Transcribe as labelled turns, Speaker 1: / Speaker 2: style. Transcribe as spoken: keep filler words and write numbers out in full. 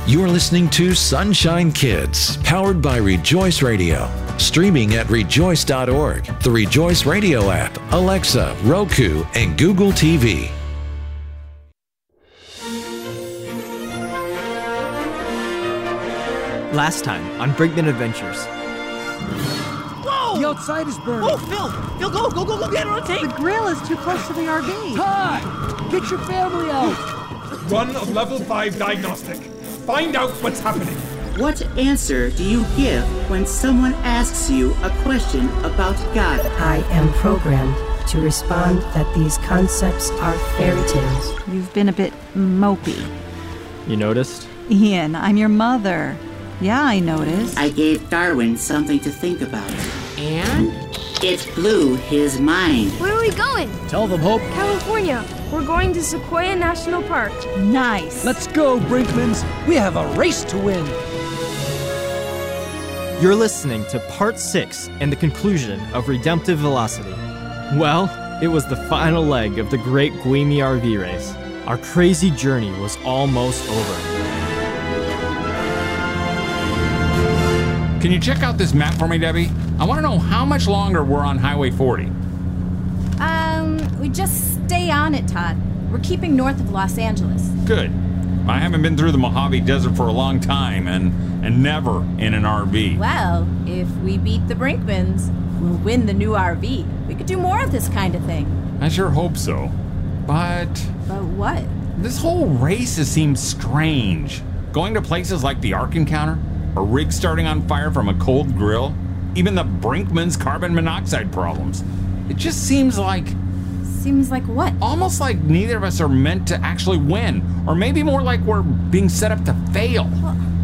Speaker 1: You're listening to Sunshine Kids, powered by Rejoice Radio. Streaming at rejoice dot org, the Rejoice Radio app, Alexa, Roku, and Google T V.
Speaker 2: Last time on Brinkman Adventures.
Speaker 3: Whoa! The outside is burning.
Speaker 4: Oh, Phil! Phil, go, go, go, go get it on tape!
Speaker 5: The grill is too close to the R V.
Speaker 3: Todd! Get your family out!
Speaker 6: Run a level five diagnostic. Find out what's happening.
Speaker 7: What answer do you give when someone asks you a question about God?
Speaker 8: I am programmed to respond that these concepts are fairy tales.
Speaker 5: You've been a bit mopey.
Speaker 2: You noticed?
Speaker 5: Ian, I'm your mother. Yeah, I noticed.
Speaker 7: I gave Darwin something to think about.
Speaker 4: And?
Speaker 7: It blew his mind.
Speaker 9: Where are we going?
Speaker 3: Tell them, Hope.
Speaker 9: California. We're going to Sequoia National Park.
Speaker 5: Nice.
Speaker 3: Let's go, Brinkmans. We have a race to win.
Speaker 2: You're listening to part six and the conclusion of Redemptive Velocity. Well, it was the final leg of the great Gwieme R V race. Our crazy journey was almost over.
Speaker 10: Can you check out this map for me, Debbie? I want to know how much longer we're on Highway forty.
Speaker 11: Um, we just stay on it, Todd. We're keeping north of Los Angeles.
Speaker 10: Good. I haven't been through the Mojave Desert for a long time, and, and never in an R V.
Speaker 11: Well, if we beat the Brinkmans, we'll win the new R V. We could do more of this kind of thing.
Speaker 10: I sure hope so. But...
Speaker 11: But what?
Speaker 10: This whole race has seemed strange. Going to places like the Ark Encounter, a rig starting on fire from a cold grill, even the Brinkmans' carbon monoxide problems. It just seems like...
Speaker 11: Seems like what?
Speaker 10: Almost like neither of us are meant to actually win. Or maybe more like we're being set up to fail.
Speaker 11: Well,